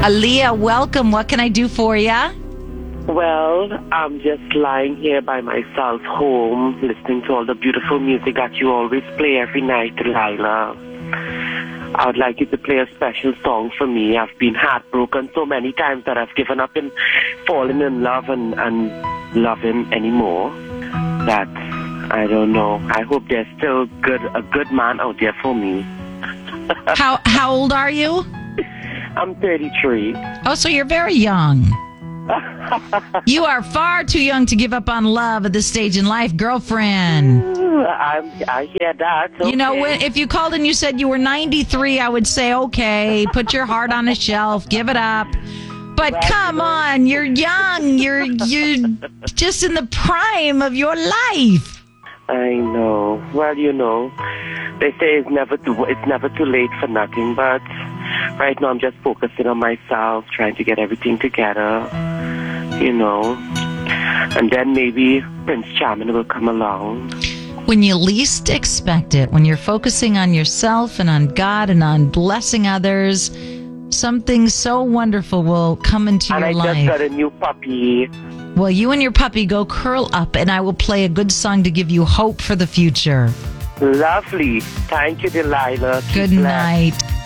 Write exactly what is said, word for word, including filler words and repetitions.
Aaliyah, welcome. What can I do for you? Well, I'm just lying here by myself home, listening to all the beautiful music that you always play every night, Delilah. I would like you to play a special song for me. I've been heartbroken so many times that I've given up in falling in love and, and loving anymore. That, I don't know. I hope there's still good a good man out there for me. How how old are you? I'm thirty-three. Oh, so you're very young. You are far too young to give up on love at this stage in life, girlfriend. I'm, I hear that. Okay. You know, when, if you called and you said you were ninety-three, I would say, okay, put your heart on a shelf, give it up. But Right. come on, you're young. You're you're just in the prime of your life. I know. Well, you know, they say it's never too it's never too late for nothing. But right now, I'm just focusing on myself, trying to get everything together. You know, and then maybe Prince Charming will come along. When you least expect it, when you're focusing on yourself and on God and on blessing others, something so wonderful will come into And your I life. just got a new puppy. Well, you and your puppy go curl up, and I will play a good song to give you hope for the future. Lovely. Thank you, Delilah. Keep Good blessed. night.